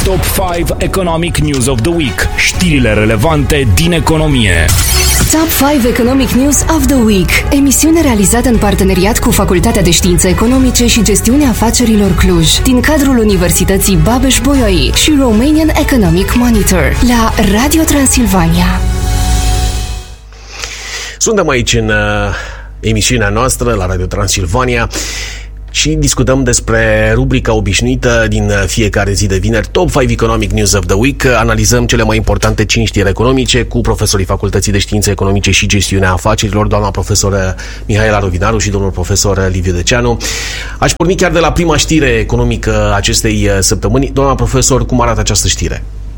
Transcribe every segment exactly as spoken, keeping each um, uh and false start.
Top cinci Economic News of the Week. Știrile relevante din economie. Top cinci Economic News of the Week. Emisiune realizată în parteneriat cu Facultatea de Științe Economice și Gestiunea Afacerilor Cluj, din cadrul Universității Babeș-Bolyai și Romanian Economic Monitor, la Radio Transilvania. Suntem aici în uh, emisiunea noastră la Radio Transilvania și discutăm despre rubrica obișnuită din fiecare zi de vineri, Top cinci Economic News of the Week. Analizăm cele mai importante cinci știri economice cu profesorii Facultății de Științe Economice și Gestiunea Afacerilor, doamna profesor Mihaela Rovinaru și domnul profesor Liviu Deceanu. Aș porni chiar de la prima știre economică acestei săptămâni. Doamna profesor, cum arată această știre?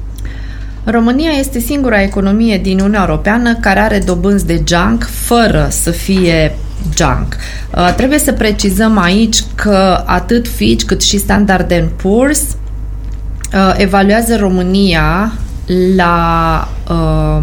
România este singura economie din Uniunea Europeană care are dobânzi de junk fără să fie junk. Uh, trebuie să precizăm aici că atât Fitch cât și Standard and Poor's uh, evaluează România la uh,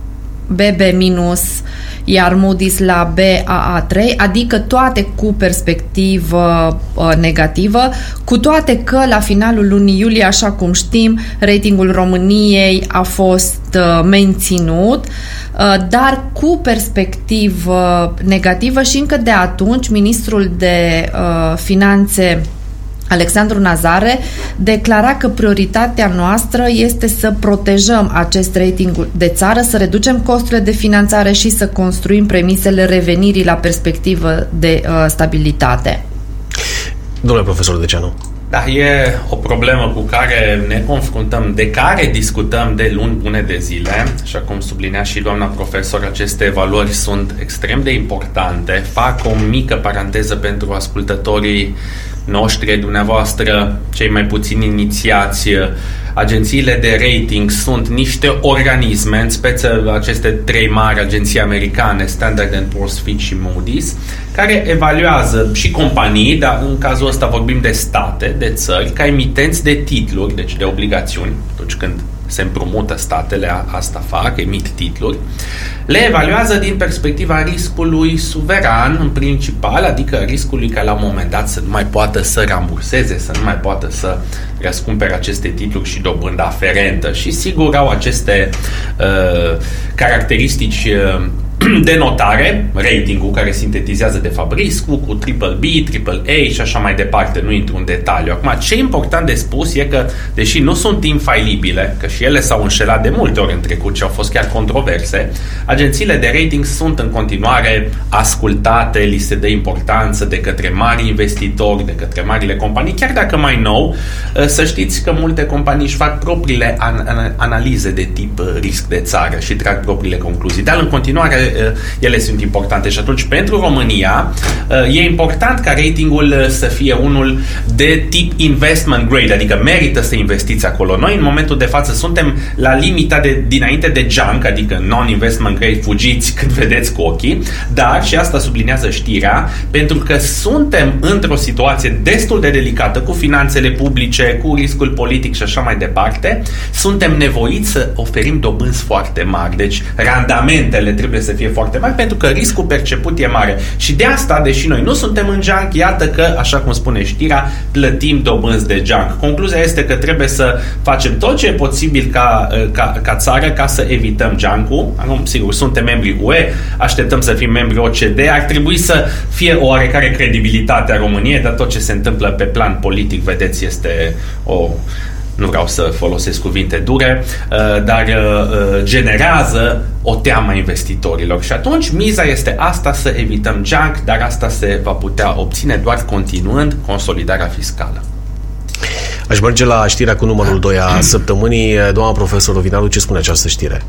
B B minus, iar Moody's la B A A trei, adică toate cu perspectivă uh, negativă, cu toate că la finalul lunii iulie, așa cum știm, ratingul României a fost uh, menținut, uh, dar cu perspectivă negativă și încă de atunci ministrul de uh, finanțe Alexandru Nazare declara că prioritatea noastră este să protejăm acest rating de țară, să reducem costurile de finanțare și să construim premisele revenirii la perspectivă de uh, stabilitate. Domnule profesor Deceanu. Da, e o problemă cu care ne confruntăm, de care discutăm de luni bune de zile. Așa cum sublinea și doamna profesor, aceste evaluări sunt extrem de importante. Fac o mică paranteză pentru ascultătorii noștri, dumneavoastră, cei mai puțin inițiați. Agențiile de rating sunt niște organisme, în speță aceste trei mari agenții americane, Standard and Poor's, Fitch și Moody's, care evaluează și companii, dar în cazul ăsta vorbim de state, de țări, ca emitenți de titluri, deci de obligațiuni, atunci când se împrumută statele, asta fac, emit titluri, le evaluează din perspectiva riscului suveran, în principal, adică riscului ca la un moment dat să nu mai poată să ramburseze, să nu mai poată să răscumpere aceste titluri și dobândă aferentă. Și sigur au aceste uh, caracteristici uh, de notare, ratingul care sintetizează de fapt riscul cu triple B, triple A și așa mai departe, nu intru în detaliu. Acum, ce e important de spus e că, deși nu sunt infailibile, că și ele s-au înșelat de multe ori în trecut și au fost chiar controverse, agențiile de rating sunt în continuare ascultate, li se dă importanță de către mari investitori, de către marile companii, chiar dacă mai nou, să știți că multe companii își fac propriile an- analize de tip risc de țară și trag propriile concluzii, dar în continuare ele sunt importante și atunci pentru România e important ca ratingul să fie unul de tip investment grade, adică merită să investiți acolo. Noi în momentul de față suntem la limita de dinainte de junk, adică non-investment grade, fugiți când vedeți cu ochii, dar, și asta sublinează știrea, pentru că suntem într-o situație destul de delicată cu finanțele publice, cu riscul politic și așa mai departe, suntem nevoiți să oferim dobânzi foarte mari. Deci randamentele trebuie să fie foarte mari pentru că riscul perceput e mare. Și de asta, deși noi nu suntem în junk, iată că, așa cum spune știrea, plătim dobânzi de junk. Concluzia este că trebuie să facem tot ce e posibil ca, ca, ca țară ca să evităm junk-ul. Acum, sigur, suntem membri U E, așteptăm să fim membri O C D, ar trebui să fie o oarecare credibilitate a României, dar tot ce se întâmplă pe plan politic, vedeți, este o... nu vreau să folosesc cuvinte dure, dar generează o teamă a investitorilor. Și atunci miza este asta, să evităm junk, dar asta se va putea obține doar continuând consolidarea fiscală. Aș merge la știrea cu numărul doi a săptămânii. Doamna profesor Rovinaru, ce spune această știre?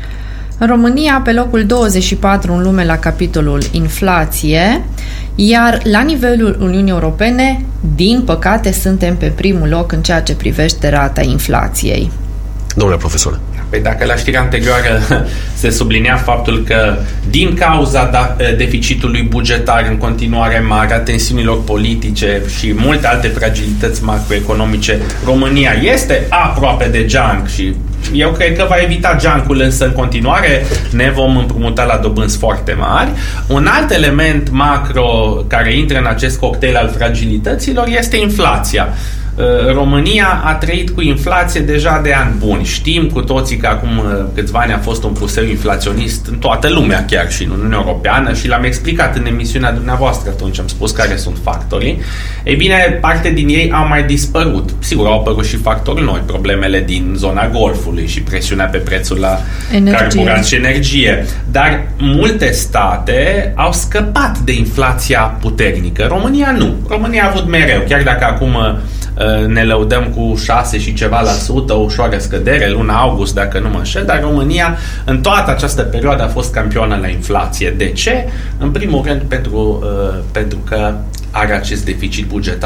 România pe locul douăzeci și patru în lume la capitolul inflație, iar la nivelul Uniunii Europene, din păcate, suntem pe primul loc în ceea ce privește rata inflației. Domnule profesor. Păi dacă la știrea anterioară se sublinea faptul că din cauza da, deficitului bugetar în continuare mare, a tensiunilor politice și multe alte fragilități macroeconomice, România este aproape de junk și eu cred că va evita junk-ul, însă în continuare ne vom împrumuta la dobânzi foarte mari. Un alt element macro care intră în acest cocktail al fragilităților este inflația. România a trăit cu inflație deja de ani buni. Știm cu toții că acum câțiva ani a fost un puseu inflaționist în toată lumea, chiar și în Uniunea Europeană, și l-am explicat în emisiunea dumneavoastră atunci, am spus care sunt factorii. Ei bine, parte din ei au mai dispărut. Sigur, au apărut și factori noi, problemele din zona Golfului și presiunea pe prețul la carburanți și energie. Dar multe state au scăpat de inflația puternică. România nu. România a avut mereu, chiar dacă acum ne lăudăm cu șase și ceva la sută, o ușoară scădere, luna august, dacă nu mă înșel, dar România în toată această perioadă a fost campioană la inflație. De ce? În primul rând pentru, pentru că are acest deficit bugetar